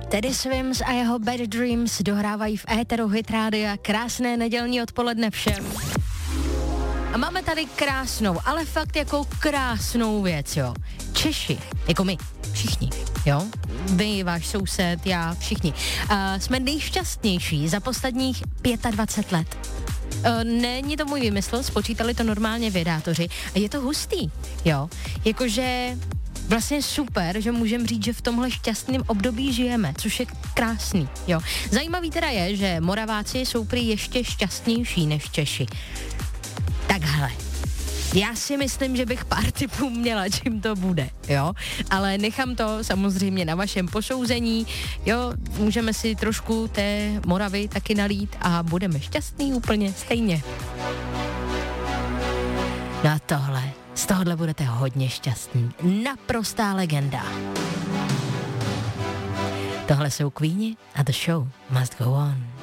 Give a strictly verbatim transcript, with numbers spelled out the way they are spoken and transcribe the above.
Teddy Swims a jeho Bad Dreams dohrávají v éteru Hit Rádia. Krásné nedělní odpoledne všem. A máme tady krásnou, ale fakt jako krásnou věc, jo. Češi, jako my, všichni, jo. Vy, váš soused, já, všichni. Uh, jsme nejšťastnější za posledních dvacet pět let. Uh, není to můj vymysl, spočítali to normálně vědátoři a je to hustý, jo. Jakože vlastně super, že můžeme říct, že v tomhle šťastném období žijeme, což je krásný, jo. Zajímavý teda je, že Moraváci jsou prý ještě šťastnější než Češi. Takhle. Já si myslím, že bych pár tipů měla, čím to bude, jo, ale nechám to samozřejmě na vašem posouzení, jo, můžeme si trošku té Moravy taky nalít a budeme šťastný úplně stejně. No a tohle, z tohohle budete hodně šťastný, naprostá legenda. Tohle jsou Queeni a The Show Must Go On.